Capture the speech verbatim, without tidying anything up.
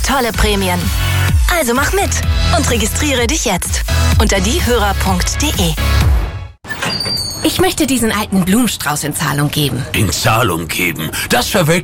tolle Prämien. Also mach mit und registriere dich jetzt unter diehörer punkt de. Ich möchte diesen alten Blumenstrauß in Zahlung geben. In Zahlung geben? Das verwelkt